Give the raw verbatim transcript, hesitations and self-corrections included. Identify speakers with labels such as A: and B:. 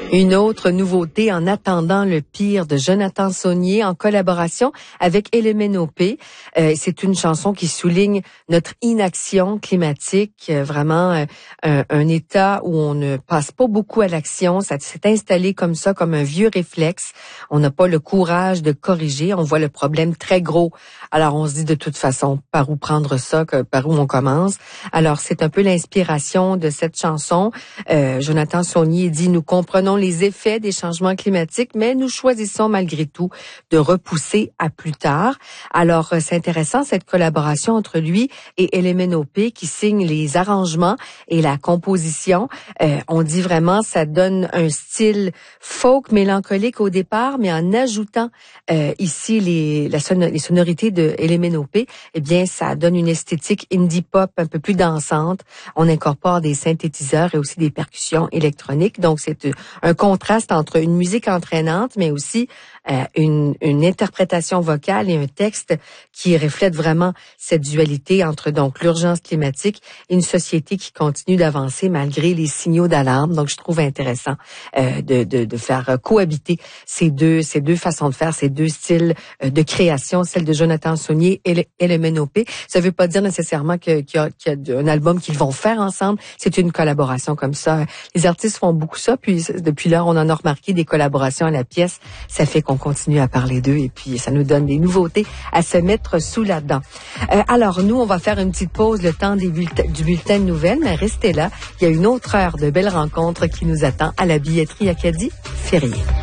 A: Une autre nouveauté, En attendant le pire, de Jonathan Saulnier en collaboration avec Éléménopé. Euh, c'est une chanson qui souligne notre inaction climatique, euh, vraiment euh, un, un état où on ne passe pas beaucoup à l'action. Ça s'est installé comme ça, comme un vieux réflexe. On n'a pas le courage de corriger. On voit le problème très gros. Alors on se dit de toute façon, par où prendre ça, que, par où on commence. Alors c'est un peu l'inspiration de cette chanson. Euh, Jonathan Saulnier dit, nous comprenons les effets des changements climatiques, mais nous choisissons malgré tout de repousser à plus tard. Alors, c'est intéressant cette collaboration entre lui et Éléménopé qui signe les arrangements et la composition. Euh, on dit vraiment, ça donne un style folk mélancolique au départ, mais en ajoutant euh, ici les, la son- les sonorités de Éléménopé, eh bien, ça donne une esthétique indie pop un peu plus dansante. On incorpore des synthétiseurs et aussi des percussions électroniques. Donc, c'est un contraste entre une musique entraînante, mais aussi euh, une, une interprétation vocale et un texte qui reflète vraiment cette dualité entre donc l'urgence climatique et une société qui continue d'avancer malgré les signaux d'alarme. Donc, je trouve intéressant euh, de, de, de faire cohabiter ces deux, ces deux façons de faire, ces deux styles euh, de création, celle de Jonathan Saulnier et Éléménopé. Ça ne veut pas dire nécessairement que, qu'il y a, qu'il y a un album qu'ils vont faire ensemble. C'est une collaboration comme ça. Les artistes font beaucoup ça, puis depuis là, on en a remarqué des collaborations à la pièce. Ça fait qu'on continue à parler d'eux et puis ça nous donne des nouveautés à se mettre sous la dent. Euh, alors, nous, on va faire une petite pause, le temps des bulletins, du bulletin de nouvelles, mais restez là. Il y a une autre heure de belles rencontres qui nous attend à la billetterie Acadie Férié.